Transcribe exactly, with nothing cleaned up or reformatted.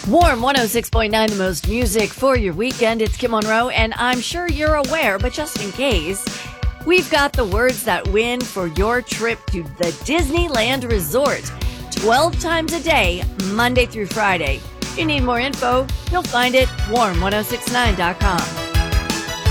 Warm one oh six point nine, the most music for your weekend. It's Kim Monroe, and I'm sure you're aware, but just in case, we've got the words that win for your trip to the Disneyland Resort. twelve times a day, Monday through Friday. If you need more info, you'll find it warm ten sixty-nine dot com.